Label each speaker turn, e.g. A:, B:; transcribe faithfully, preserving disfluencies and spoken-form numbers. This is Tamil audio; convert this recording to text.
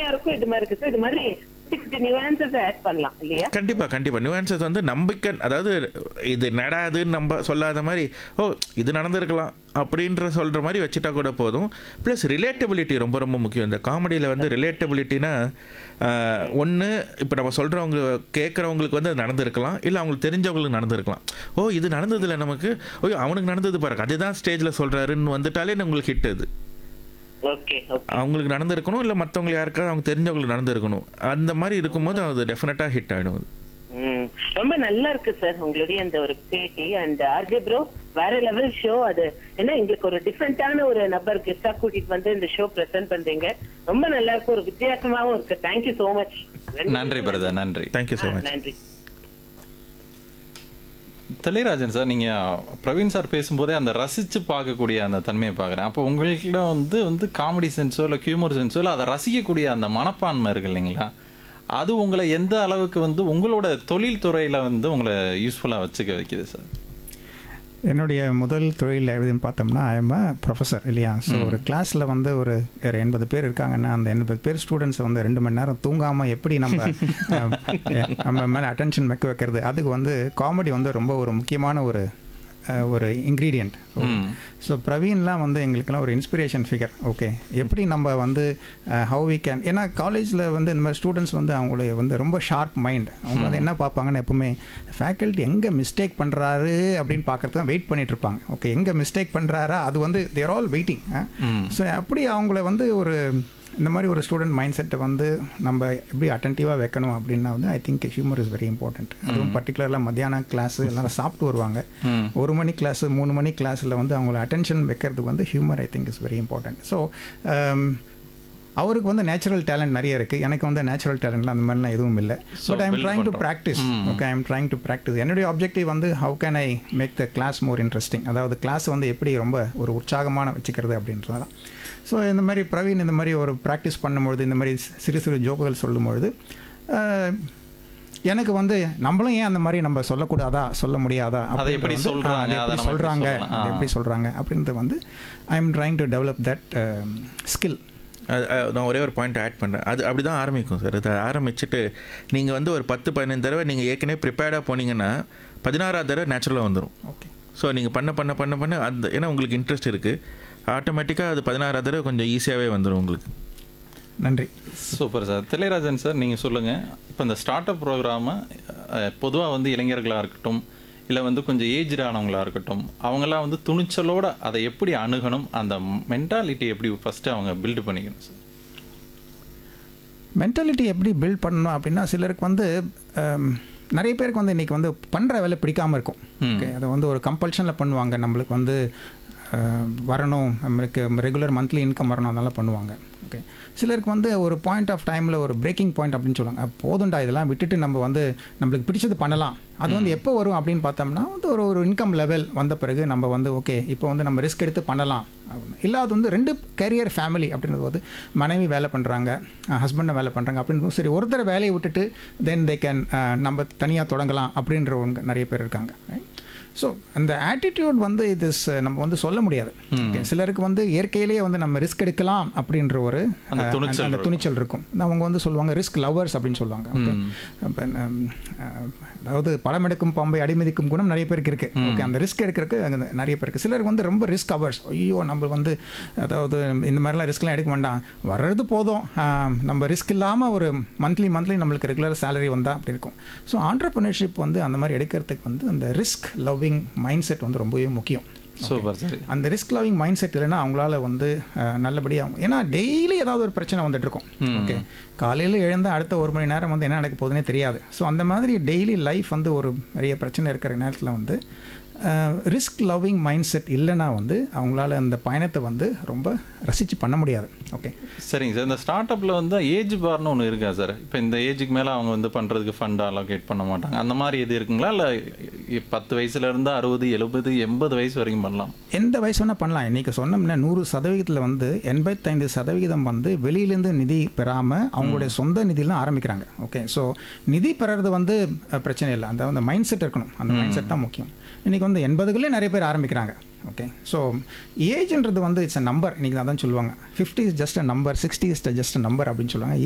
A: உண்மையா இருக்கும், இது மாதிரி இருக்கு. So, இது மாதிரி நியூஆன்சஸ் ஆட் பண்ணலாம் இல்லையா?
B: கண்டிப்பா கண்டிப்பா நியூஆன்சஸ் வந்து நம்பிக்கை, அதாவது இது நடாதுன்னு நம்ம சொல்லாத மாதிரி, ஓ இது நடந்திருக்கலாம் அப்படின்ற சொல்கிற மாதிரி வச்சுட்டா கூட போதும். ப்ளஸ் ரிலேட்டபிலிட்டி ரொம்ப ரொம்ப முக்கியம். இந்த காமெடியில் வந்து ரிலேட்டபிலிட்டினா ஒன்று, இப்போ நம்ம சொல்கிறவங்க கேட்குறவங்களுக்கு வந்து அது நடந்திருக்கலாம், இல்லை அவங்களுக்கு தெரிஞ்சவங்களுக்கு நடந்திருக்கலாம். ஓ இது நடந்ததில்ல நமக்கு, ஓ அவனுக்கு நடந்தது பாருங்க, அதுதான் ஸ்டேஜில் சொல்கிறாருன்னு வந்துட்டாலே உங்களுக்கு ஹிட் அது.
A: Okay okay.
B: அவங்களுக்கு நடந்திருக்கணும், இல்லை மற்றவங்களுக்கு யாருக்காவது அவங்க தெரிஞ்சவங்களுக்கு நடந்திருக்கணும். அந்த மாதிரி இருக்கும்போது அது டெஃபினட்டாக ஹிட் ஆகிடும்.
A: ம், ரொம்ப நல்லா இருக்கு சார் உங்களுடைய அந்த ஒரு பேட்டி. அண்ட் ஆர்ஜே ப்ரோ வேற லெவல் ஷோ அது. ஏன்னா எங்களுக்கு ஒரு டிஃப்ரெண்டான ஒரு நபர் கெஸ்டா கூட்டிட்டு வந்து இந்த ஷோ பிரசன்ட் பண்றீங்க. ரொம்ப நல்லா இருக்கு, ஒரு வித்தியாசமாவும் இருக்கு. Thank you so much.
C: நன்றி பிரதர், நன்றி.
B: Thank you so much.
A: நன்றி.
C: திளையராஜன் சார், நீங்கள் பிரவீன் சார் பேசும்போதே அந்த ரசித்து பார்க்கக்கூடிய அந்த தன்மையை பார்க்குறேன். அப்போ உங்கள்கிட்ட வந்து வந்து காமெடி சென்ஸோ இல்லை ஹியூமர் சென்ஸோ இல்லை அதை ரசிக்கக்கூடிய அந்த மனப்பான்மை இருக்கு இல்லைங்களா, அது உங்களை எந்த அளவுக்கு வந்து உங்களோட தொழில் துறையில் வந்து உங்களை யூஸ்ஃபுல்லாக வச்சுக்க வைக்குது சார்?
D: என்னுடைய முதல் தொழில் எதுன்னு பார்த்தோம்னா, ஐஎம் அ ப்ரொஃபஸர் இல்லையா. ஸோ ஒரு கிளாஸில் வந்து ஒரு ஒரு எண்பது பேர் இருக்காங்கன்னா, அந்த எண்பது பேர் ஸ்டூடெண்ட்ஸை வந்து ரெண்டு மணி நேரம் தூங்காமல் எப்படி நம்ம நம்ம மேலே அட்டென்ஷன் வைக்க வைக்கிறது, அதுக்கு வந்து காமெடி வந்து ரொம்ப ஒரு முக்கியமான ஒரு ஒரு இன்க்ரீடியண்ட். ஸோ பிரவீன்லாம் வந்து எங்களுக்கெல்லாம் ஒரு இன்ஸ்பிரேஷன் ஃபிகர். ஓகே, எப்படி நம்ம வந்து ஹவு வி கேன், ஏன்னா காலேஜில் வந்து இந்த மாதிரி ஸ்டூடெண்ட்ஸ் வந்து அவங்களுடைய வந்து ரொம்ப ஷார்ப் மைண்ட். அவங்க வந்து என்ன பார்ப்பாங்கன்னு எப்பவுமே ஃபேக்கல்ட்டி எங்கே மிஸ்டேக் பண்ணுறாரு அப்படின்னு பார்க்கறது தான் வெயிட் பண்ணிட்டு இருப்பாங்க. ஓகே, எங்கே மிஸ்டேக் பண்ணுறாரா அது வந்து தேர் ஆல் வெயிட்டிங். ஸோ அப்படி அவங்கள வந்து ஒரு இந்த மாதிரி ஒரு ஸ்டூடெண்ட் மைண்ட் செட்டை வந்து நம்ம எப்படி அட்டென்டிவாக வைக்கணும் அப்படின்னா வந்து I think humour is very important. அதுவும் பர்டிகுலராக மத்தியானம் கிளாஸு எல்லாரும் சாப்பிட்டு வருவாங்க, ஒரு மணி கிளாஸு மூணு மணி கிளாஸில் வந்து அவங்கள அட்டென்ஷன் வைக்கிறதுக்கு வந்து humour I think is very important. So அவருக்கு வந்து நேச்சுரல் டேலண்ட் நிறைய இருக்குது, எனக்கு வந்து நேச்சுரல் டேலண்ட்லாம் அந்த மாதிரிலாம் எதுவும் இல்லை. But I am trying to practice. Okay, I am trying to practice. என்னுடைய ஆப்ஜெக்டிவ் வந்து how can I make the class more interesting, அதாவது கிளாஸ் வந்து எப்படி ரொம்ப ஒரு உற்சாகமான வச்சுக்கிறது அப்படின்றது தான். ஸோ இந்த மாதிரி பிரவீன் இந்த மாதிரி ஒரு ப்ராக்டிஸ் பண்ணும்பொழுது, இந்த மாதிரி சிறு சிறு ஜோக்குகள் சொல்லும்பொழுது எனக்கு வந்து நம்மளும் ஏன் அந்த மாதிரி நம்ம சொல்லக்கூடாதா, சொல்ல முடியாதா,
C: அதை எப்படி சொல்கிறாங்க
D: சொல்கிறாங்க எப்படி சொல்கிறாங்க அப்படின்றது வந்து I am trying to develop that skill.
B: நான் ஒரே ஒரு பாயிண்ட் ஆட் பண்ணுறேன். அது அப்படி தான் ஆரம்பிக்கும் சார். அதை ஆரம்பிச்சுட்டு நீங்கள் வந்து ஒரு பத்து பதினஞ்சு தடவை நீங்கள் ஏற்கனவே ப்ரிப்பேர்டாக போனீங்கன்னா பதினாறாவது தடவை நேச்சுரலாக வந்துடும்.
D: ஓகே,
B: ஸோ நீங்கள் பண்ண பண்ண பண்ண பண்ண அந்த, ஏன்னா உங்களுக்கு இன்ட்ரெஸ்ட் இருக்குது, ஆட்டோமேட்டிக்காக அது பதினாறாவது தடவை கொஞ்சம் ஈஸியாகவே வந்துடும் உங்களுக்கு.
D: நன்றி.
C: Super sir. திளையராஜன் சார், நீங்கள் சொல்லுங்கள், இப்போ இந்த ஸ்டார்ட் அப் ப்ரோக்ராமை பொதுவாக வந்து இளைஞர்களாக இருக்கட்டும், இல்லை வந்து கொஞ்சம் ஏஜ்டு ஆனவங்களாக இருக்கட்டும், அவங்களாம் வந்து துணிச்சலோடு அதை எப்படி அணுகணும், அந்த மென்டாலிட்டி எப்படி ஃபஸ்ட்டு அவங்க பில்டு பண்ணிக்கணும் சார்?
D: மென்டாலிட்டி எப்படி பில்ட் பண்ணணும் அப்படின்னா, சிலருக்கு வந்து நிறைய பேருக்கு வந்து இன்றைக்கி வந்து பண்ணுற வேலை பிடிக்காமல் இருக்கும். ஓகே, அதை வந்து ஒரு கம்பல்ஷனில் பண்ணுவாங்க. நம்மளுக்கு வந்து வரணும், நம்மளுக்கு ரெகுலர் மந்த்லி இன்கம் வரணும், அதெல்லாம் பண்ணுவாங்க. ஓகே, சிலருக்கு வந்து ஒரு பாயிண்ட் ஆஃப் டைமில் ஒரு பிரேக்கிங் பாயிண்ட் அப்படின்னு சொல்லுவாங்க, போதுண்டா இதெல்லாம் விட்டுட்டு நம்ம வந்து நம்மளுக்கு பிடிச்சது பண்ணலாம். அது வந்து எப்போ வரும் அப்படின்னு பார்த்தோம்னா வந்து ஒரு ஒரு இன்கம் லெவல் வந்த பிறகு நம்ம வந்து ஓகே இப்போ வந்து நம்ம ரிஸ்க் எடுத்து பண்ணலாம். இல்லை அது வந்து ரெண்டு கேரியர் ஃபேமிலி அப்படின்றது வந்து மனைவி வேலை பண்ணுறாங்க, ஹஸ்பண்டை வேலை பண்ணுறாங்க அப்படின்றது சரி, ஒருத்தர் வேலையை விட்டுட்டு தென் தே கேன் நம்ம தனியாக தொடங்கலாம் அப்படின்றவங்க நிறைய பேர் இருக்காங்க. ஸோ அந்த ஆட்டிடியூட் வந்து இது நம்ம வந்து சொல்ல முடியாது. சிலருக்கு வந்து இயற்கையிலேயே வந்து நம்ம ரிஸ்க் எடுக்கலாம் அப்படின்ற ஒரு அந்த துணிச்சல் இருக்கும். அவங்க வந்து சொல்லுவாங்க ரிஸ்க் லவர்ஸ் அப்படின்னு சொல்லுவாங்க. அதாவது படம் எடுக்கும் பாம்பை அடிமதிக்கும் குணம் நிறைய பேருக்கு இருக்குது. ஓகே, அந்த ரிஸ்க் எடுக்கிறதுக்கு நிறைய பேருக்கு. சிலருக்கு வந்து ரொம்ப ரிஸ்க் அவர்ஸ், ஐயோ நம்ம வந்து அதாவது இந்த மாதிரிலாம் ரிஸ்க்லாம் எடுக்க வேண்டாம், வர்றது போதும், நம்ம ரிஸ்க் இல்லாமல் ஒரு மந்த்லி மந்த்லி நம்மளுக்கு ரெகுலர் சேலரி வந்தால் அப்படி இருக்கும். ஸோ ஆண்டர்ப்ரனர்ஷிப் வந்து அந்த மாதிரி எடுக்கிறதுக்கு வந்து அந்த ரிஸ்க் லவ்விங் மைண்ட் செட் வந்து ரொம்பவே முக்கியம்.
C: Super sir.
D: அந்த ரிஸ்க் லவிங் மைண்ட் செட் இல்லைன்னா அவங்களால வந்து நல்லபடியாக, ஏன்னா டெய்லி ஏதாவது ஒரு பிரச்சனை வந்துட்டு இருக்கும். ஓகே, காலையில் எழுந்தால் அடுத்த ஒரு மணி நேரம் வந்து என்ன நடக்க போகுதுன்னே தெரியாது. ஸோ அந்த மாதிரி டெய்லி லைஃப் வந்து ஒரு நிறைய பிரச்சனை இருக்கிற நேரத்தில் வந்து ரிஸ்க் லவ்விங் மைண்ட் செட் இல்லைன்னா வந்து அவங்களால அந்த பயணத்தை வந்து ரொம்ப ரசித்து பண்ண முடியாது. ஓகே,
C: சரிங்க சார். இந்த ஸ்டார்ட் அப்பில் வந்து ஏஜ் பார்னு ஒன்று இருக்கா சார்? இப்போ இந்த ஏஜுக்கு மேலே அவங்க வந்து பண்ணுறதுக்கு ஃபண்ட் அலோகேட் பண்ண மாட்டாங்க, அந்த மாதிரி எது இருக்குங்களா? இல்லை பத்து வயசுலேருந்து அறுபது எழுபது எண்பது வயசு வரைக்கும் பண்ணலாம்?
D: எந்த வயசு வேணால் பண்ணலாம். இன்றைக்கி சொன்னோம்னா நூறு சதவீதத்தில் வந்து எண்பத்தைந்து சதவீதம் வந்து வெளியிலேருந்து நிதி பெறாமல் அவங்களுடைய சொந்த நிதியெலாம் ஆரம்பிக்கிறாங்க. ஓகே, ஸோ நிதி பெறது வந்து பிரச்சனை இல்லை, அந்த அந்த மைண்ட் செட் இருக்கணும், அந்த மைண்ட் செட் தான் முக்கியம். இன்றைக்கி வந்து எண்பதுகளே நிறைய பேர் ஆரம்பிக்கிறாங்க. ஓகே, ஸோ ஏஜ்ன்றது வந்து இட்ஸ் அ நம்பர். இன்றைக்கி அதான் சொல்லுவாங்க, fifty is just a number, sixty is just a number அப்படின்னு சொல்லுவாங்க.